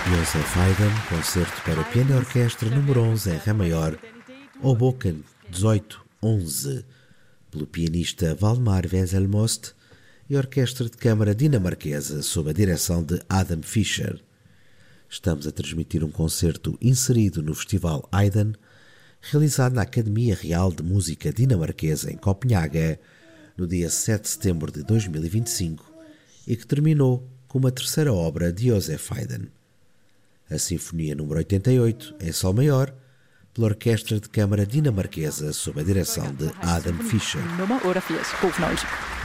Joseph Haydn, concerto para piano e orquestra número 11 em Ré maior, Hoboken 1811, pelo pianista Valdemar Weselmost e orquestra de câmara dinamarquesa sob a direção de Adam Fischer. Estamos a transmitir um concerto inserido no Festival Haydn, realizado na Academia Real de Música Dinamarquesa em Copenhaga, no dia 7 de setembro de 2025, e que terminou com uma terceira obra de Joseph Haydn, a Sinfonia número 88, em Sol maior, pela Orquestra de Câmara Dinamarquesa sob a direção de Adam Fischer. Nummer 88. God fornøjelse.